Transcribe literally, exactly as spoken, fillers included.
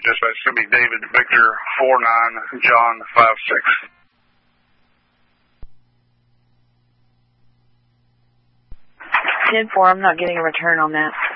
dispatch. It's going to be David Victor four nine John five six. ten four, I'm not getting a return on that.